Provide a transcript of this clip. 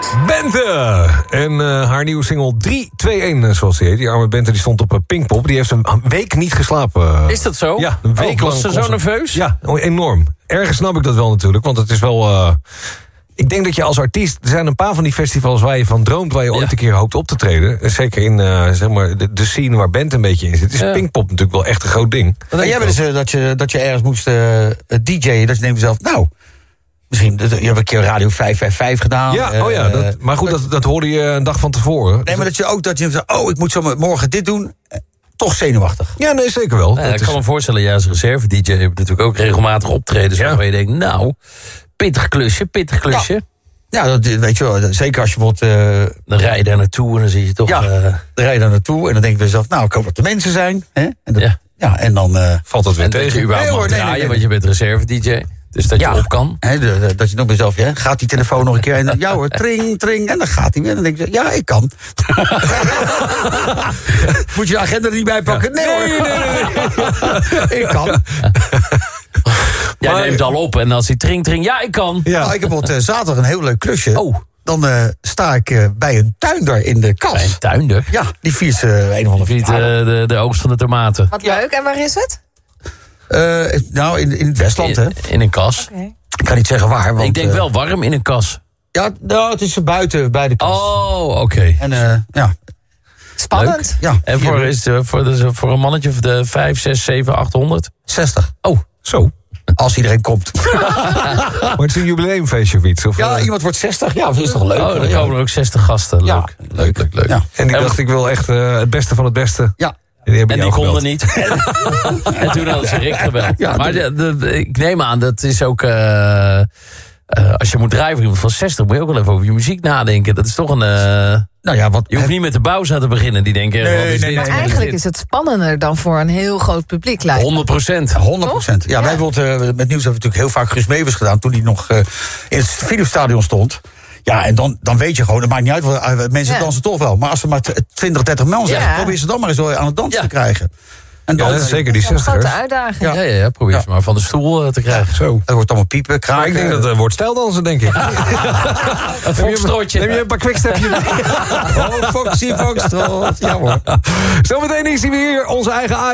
goed. Bente! En haar nieuwe single 3-2-1, zoals ze heet. Die arme Bente die stond op Pinkpop. Die heeft een week niet geslapen. Is dat zo? Ja, een week lang. Was ze zo nerveus? Ja, enorm. Ergens snap ik dat wel natuurlijk, want het is wel... ik denk dat je als artiest... Er zijn een paar van die festivals waar je van droomt... waar je ooit een keer hoopt op te treden. Zeker in zeg maar de scene waar Bente een beetje in zit. Is Pinkpop natuurlijk wel echt een groot ding. Jij bent dus dat je ergens moest DJ'en. Dat je denkt mezelf, nou... Misschien, je hebt een keer Radio 555 gedaan. Ja, maar goed, dat hoorde je een dag van tevoren. Nee, maar dat je zegt, ik moet zo morgen dit doen... toch zenuwachtig. Ja, nee, zeker wel. Ik kan me voorstellen, jij als reserve-dj... hebt natuurlijk ook regelmatig optredens... waarvan je denkt, nou, pittig klusje. Ja, dat weet je wel. Zeker als je bijvoorbeeld... Dan rij je daar naartoe en dan zie je toch... dan rij je daar naartoe en dan denk je jezelf... nou, ik hoop dat er mensen zijn. Hè? En dan... valt dat weer en tegen. Dat je überhaupt mag draaien, want je bent reserve-dj. Dus dat je op kan. Dat je nog bij jezelf, gaat die telefoon nog een keer... en dan, ja hoor, tring, en dan gaat hij weer. En dan denk je, ja, ik kan. Moet je de agenda er niet bij pakken? Nee hoor. Ik kan. Jij neemt al op en als hij tring, ja, ik kan. Ja. Ik heb bijvoorbeeld zaterdag een heel leuk klusje. Oh. Dan sta ik bij een tuinder in de kas. Bij een tuinder? Ja, die viert een of andere de oogst van de tomaten. Wat leuk, en waar is het? Nou, in het Westland, hè. In een kas. Okay. Ik kan niet zeggen waar, want... Ik denk wel warm in een kas. Ja, nou, het is buiten bij de kas. Oh, oké. En ja... Spannend. Ja, en voor een mannetje of de 5, 6, 7, 800? 60. Oh, zo. Als iedereen komt. Maar het is een jubileumfeestje of iets? Of, ja, iemand wordt 60. Ja, dat is toch leuk? Oh, dan komen er ook 60 gasten. Leuk. Leuk. Ja. En die dacht, ik wil echt het beste van het beste. Ja. En die konden niet. En toen hadden ze Rick gebeld. Ja, maar ik neem aan, dat is ook... als je moet draaien voor iemand van 60... moet je ook wel even over je muziek nadenken. Dat is toch een... je hoeft niet met de bouwza te beginnen. Die denken... Nee. Eigenlijk is het spannender dan voor een heel groot publiek. 100%. 100%. Ja, wij met Nieuws hebben we natuurlijk heel vaak Guus Meeuwis gedaan... toen hij nog in het Philipsstadion stond... Ja, en dan weet je gewoon, het maakt niet uit, want mensen dansen toch wel. Maar als er maar 20, 30 man zijn, probeer ze dan maar eens aan het dansen te krijgen. En dat is zeker die 60. Een grote uitdaging. Ja, probeer ze maar van de stoel te krijgen. Zo. Het wordt allemaal piepen, kraken. Maar ik denk dat het wordt stijldansen, denk ik. Een foxtrotje. Neem je een paar quickstepjes mee? Foxy, foxtrot. Ja hoor. Zometeen is hij weer, onze eigen